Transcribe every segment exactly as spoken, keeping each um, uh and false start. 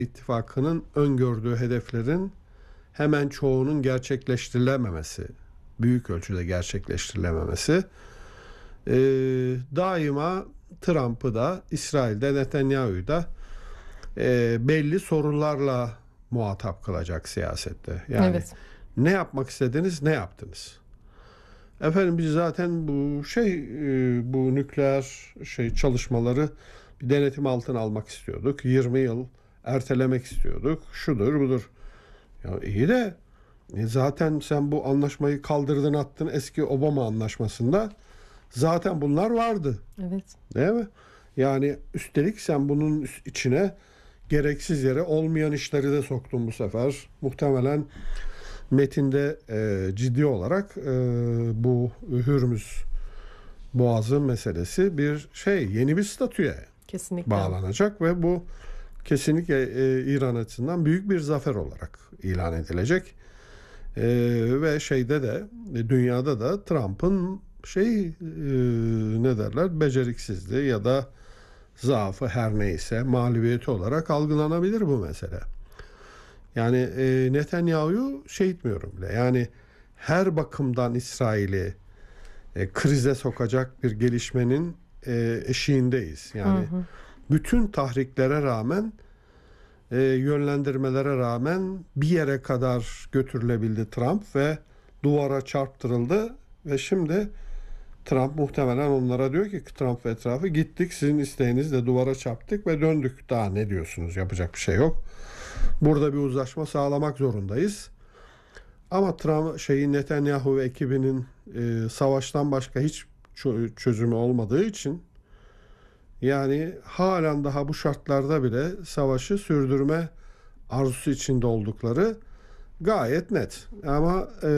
İttifakı'nın öngördüğü hedeflerin hemen çoğunun gerçekleştirilememesi, büyük ölçüde gerçekleştirilememesi, e, daima Trump'ı da, İsrail'de Netanyahu'yu da e, belli sorularla muhatap kılacak siyasette. Yani Evet. ne yapmak istediniz, ne yaptınız? Efendim biz zaten bu şey, e, bu nükleer şey çalışmaları bir denetim altına almak istiyorduk. yirmi yıl ertelemek istiyorduk. Şudur budur. Ya iyi de e, zaten sen bu anlaşmayı kaldırdın attın, eski Obama anlaşmasında zaten bunlar vardı. Evet. Değil mi? Yani üstelik sen bunun içine gereksiz yere olmayan işleri de soktun bu sefer. Muhtemelen metinde e, ciddi olarak e, bu Hürmüz Boğazı meselesi bir şey, yeni bir statüye Kesinlikle. bağlanacak ve bu kesinlikle e, İran açısından büyük bir zafer olarak ilan edilecek. E, ve şeyde de e, dünyada da Trump'ın şey e, ne derler, beceriksizliği ya da zaafı, her neyse mağlubiyeti olarak algılanabilir bu mesele. Yani e, Netanyahu'yu şey etmiyorum bile. Yani her bakımdan İsrail'i e, krize sokacak bir gelişmenin e, eşiğindeyiz. Yani Hı hı. bütün tahriklere rağmen, e, yönlendirmelere rağmen bir yere kadar götürülebildi Trump ve duvara çarptırıldı ve şimdi Trump muhtemelen onlara diyor ki, Trump ve etrafı, gittik sizin isteğinizle duvara çarptık ve döndük. Daha ne diyorsunuz? Yapacak bir şey yok. Burada bir uzlaşma sağlamak zorundayız. Ama Trump, şeyin Netanyahu ve ekibinin e, savaştan başka hiç çözümü olmadığı için, yani halen daha bu şartlarda bile savaşı sürdürme arzusu içinde oldukları gayet net. Ama e,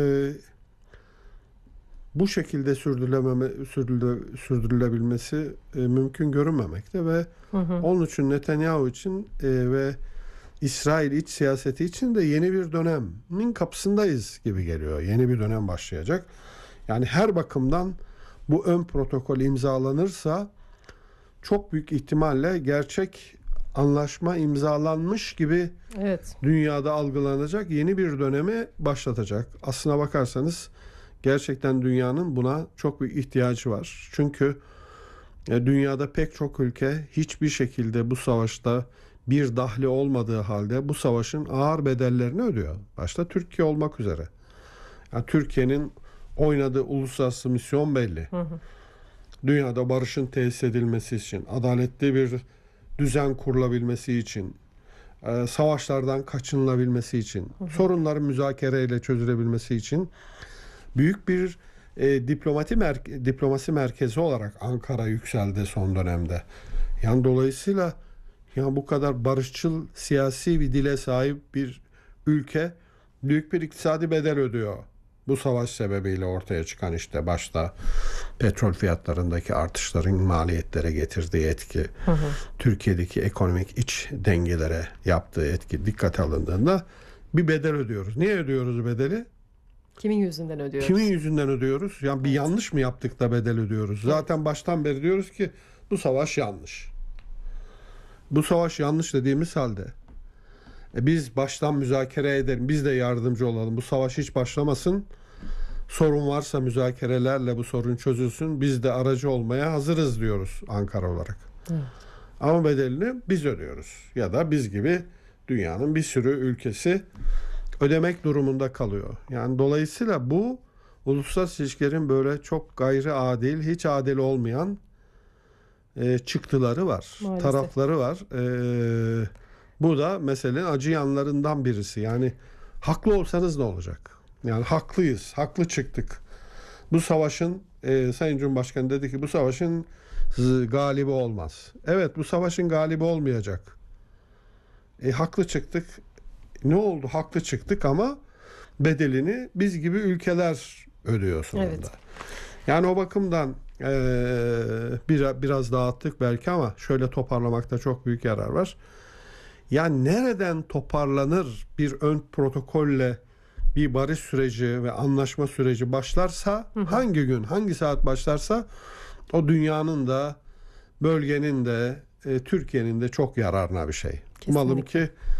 bu şekilde sürdürülememe, sürdürüle, sürdürülebilmesi e, mümkün görünmemekte ve Hı hı. onun için Netanyahu için e, ve İsrail iç siyaseti için de yeni bir dönemin kapısındayız gibi geliyor. Yeni bir dönem başlayacak. Yani her bakımdan bu ön protokol imzalanırsa çok büyük ihtimalle gerçek anlaşma imzalanmış gibi Evet. dünyada algılanacak yeni bir dönemi başlatacak. Aslına bakarsanız gerçekten dünyanın buna çok büyük ihtiyacı var. Çünkü e, dünyada pek çok ülke hiçbir şekilde bu savaşta bir dahli olmadığı halde bu savaşın ağır bedellerini ödüyor. Başta Türkiye olmak üzere. Yani Türkiye'nin oynadığı uluslararası misyon belli. Hı hı. Dünyada barışın tesis edilmesi için, adaletli bir düzen kurulabilmesi için, e, savaşlardan kaçınılabilmesi için, Hı hı. sorunların müzakereyle çözülebilmesi için büyük bir e, diplomati merke- diplomasi merkezi olarak Ankara yükseldi son dönemde. Yani dolayısıyla ya bu kadar barışçıl siyasi bir dile sahip bir ülke büyük bir iktisadi bedel ödüyor. Bu savaş sebebiyle ortaya çıkan, işte başta petrol fiyatlarındaki artışların maliyetlere getirdiği etki, Hı hı. Türkiye'deki ekonomik iç dengelere yaptığı etki dikkate alındığında bir bedel ödüyoruz. Niye ödüyoruz bedeli? Kimin yüzünden ödüyoruz? Kimin yüzünden ödüyoruz? Yani bir Evet. yanlış mı yaptık da bedel ödüyoruz? Evet. Zaten baştan beri diyoruz ki bu savaş yanlış. Bu savaş yanlış dediğimiz halde e biz baştan müzakere edelim, biz de yardımcı olalım. Bu savaş hiç başlamasın. Sorun varsa müzakerelerle bu sorun çözülsün. Biz de aracı olmaya hazırız diyoruz Ankara olarak. Evet. Ama bedelini biz ödüyoruz. Ya da biz gibi dünyanın bir sürü ülkesi ödemek durumunda kalıyor. Yani dolayısıyla bu uluslararası ilişkilerin böyle çok gayri adil, hiç adil olmayan e, çıktıları var, Maalesef. tarafları var. E, bu da meselenin acı yanlarından birisi. Yani haklı olsanız ne olacak? Yani haklıyız, haklı çıktık. Bu savaşın, e, Sayın Cumhurbaşkanı dedi ki bu savaşın z- galibi olmaz. Evet, bu savaşın galibi olmayacak. E, haklı çıktık. Ne oldu? Haklı çıktık ama bedelini biz gibi ülkeler ödüyor sonunda. Evet. Yani o bakımdan e, biraz, biraz dağıttık belki ama şöyle toparlamakta çok büyük yarar var. Yani nereden toparlanır bir ön protokolle bir barış süreci ve anlaşma süreci başlarsa, Hı hı. hangi gün, hangi saat başlarsa o dünyanın da, bölgenin de, e, Türkiye'nin de çok yararına bir şey. Umalım Kesinlikle. ki